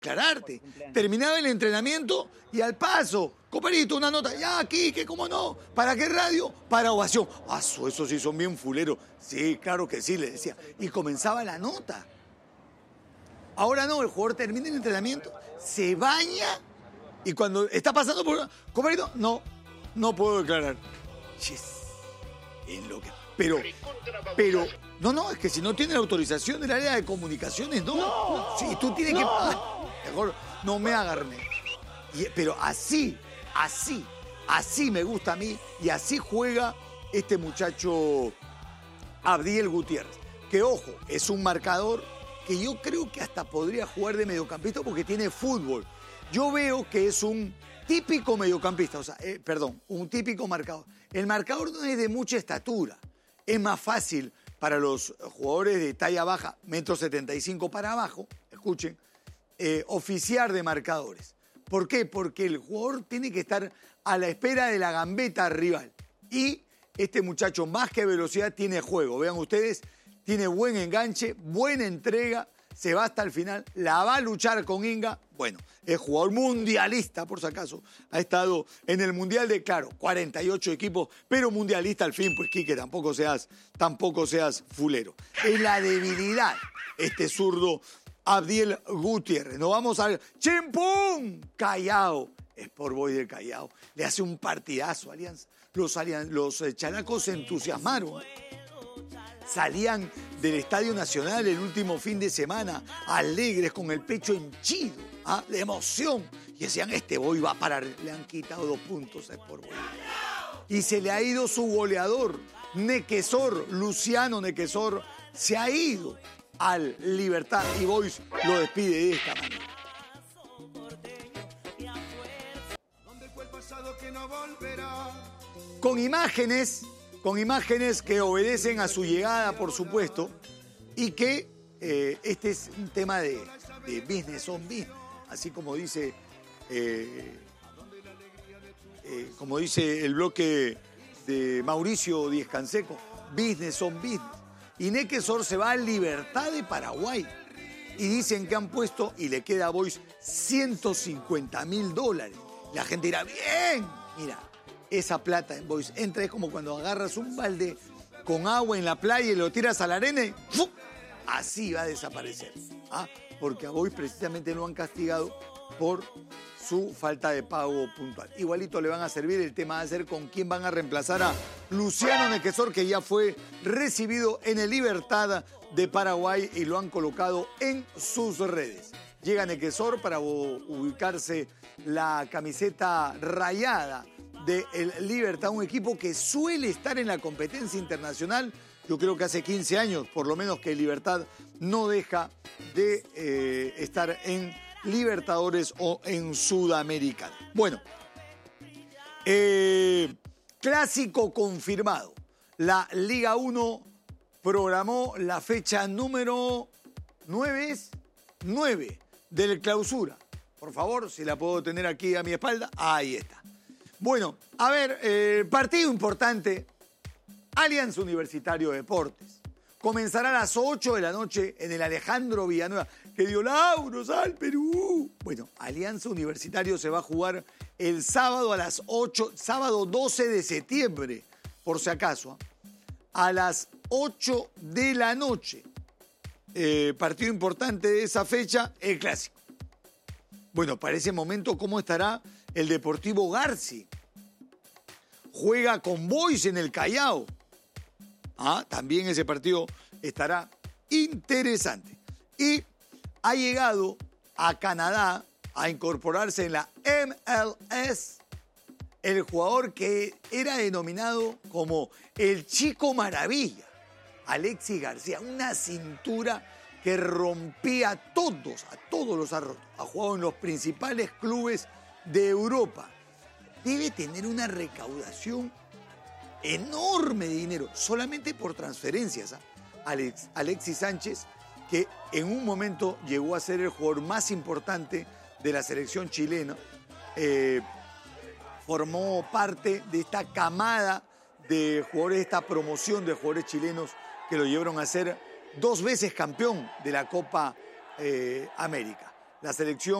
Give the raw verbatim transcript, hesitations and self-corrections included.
declararte. Terminaba el entrenamiento y al paso, compadrito, una nota, ya aquí, que cómo no, ¿para qué radio? Para ovación. Ah, eso, eso sí son bien fuleros. Sí, claro que sí, le decía. Y comenzaba la nota. Ahora no, el jugador termina el entrenamiento, se baña y cuando está pasando por... Compadrito, no, no puedo declarar. Yes. En lo que... Pero, pero, no, no, es que si no tiene la autorización del área de comunicaciones, no. No. Sí, tú tienes No. que... Ah, mejor no me agarré. Y, pero así, así, así me gusta a mí y así juega este muchacho Abdiel Gutiérrez. Que ojo, es un marcador que yo creo que hasta podría jugar de mediocampista porque tiene fútbol. Yo veo que es un típico mediocampista, o sea, eh, perdón, un típico marcador. El marcador no es de mucha estatura. Es más fácil para los jugadores de talla baja, metro setenta y cinco para abajo, escuchen, eh, oficiar de marcadores. ¿Por qué? Porque el jugador tiene que estar a la espera de la gambeta rival. Y este muchacho, más que velocidad, tiene juego. Vean ustedes, tiene buen enganche, buena entrega, se va hasta el final, la va a luchar con Inga. Bueno, es jugador mundialista, por si acaso. Ha estado en el Mundial de, claro, cuarenta y ocho equipos, pero mundialista al fin, pues, Quique, tampoco seas, tampoco seas fulero. Es la debilidad, este zurdo Abdiel Gutiérrez. Nos vamos al Chimpún Callao. Sport Boys del Callao. Le hace un partidazo, Alianza. Los, alian, los eh, chanacos se entusiasmaron. Salían del Estadio Nacional el último fin de semana, alegres, con el pecho henchido, ¿ah? de emoción. Y decían, este boy va a parar. Le han quitado dos puntos a Sport Boys. Y se le ha ido su goleador, Nequesor, Luciano Nequesor, se ha ido al Libertad y Boys lo despide de esta manera. Con imágenes... con imágenes que obedecen a su llegada, por supuesto, y que eh, este es un tema de, de business on business, así como dice, eh, eh, como dice el bloque de Mauricio Díez Canseco, business on business. Y Nequesor se va a Libertad de Paraguay y dicen que han puesto, y le queda a Boys, ciento cincuenta mil dólares. La gente dirá, bien, mira, esa plata en Boys entra, es como cuando agarras un balde con agua en la playa y lo tiras a la arena y ¡fum! Así va a desaparecer. ¿Ah? Porque a Boys precisamente lo han castigado por su falta de pago puntual. Igualito le van a servir, el tema va a ser con quién van a reemplazar a Luciano Nequesor, que ya fue recibido en el Libertad de Paraguay y lo han colocado en sus redes. Llega Nequesor para ubicarse la camiseta rayada de el Libertad, un equipo que suele estar en la competencia internacional. Yo creo que hace quince años, por lo menos, que el Libertad no deja de eh, estar en Libertadores o en Sudamericana. Bueno, eh, clásico confirmado. La Liga uno programó la fecha número nueve, ¿es? nueve del clausura. Por favor, si la puedo tener aquí a mi espalda. Ahí está. Bueno, a ver, eh, partido importante, Alianza Universitario de Deportes. Comenzará a las ocho de la noche en el Alejandro Villanueva. Que dio Lauro, sal Perú. Bueno, Alianza Universitario se va a jugar el sábado a las ocho, sábado doce de septiembre, por si acaso, a las ocho de la noche. Eh, partido importante de esa fecha, el clásico. Bueno, para ese momento, ¿cómo estará el Deportivo Garci? Juega con Boys en el Callao. Ah, también ese partido estará interesante. Y ha llegado a Canadá a incorporarse en la M L S el jugador que era denominado como el Chico Maravilla, Alexis García, una cintura que rompía a todos, a todos los ha roto. Ha jugado en los principales clubes de Europa. Debe tener una recaudación enorme de dinero, solamente por transferencias. ¿eh? Alex, Alexis Sánchez, que en un momento llegó a ser el jugador más importante de la selección chilena, eh, formó parte de esta camada de jugadores, de esta promoción de jugadores chilenos que lo llevaron a ser dos veces campeón de la Copa eh, América. la selección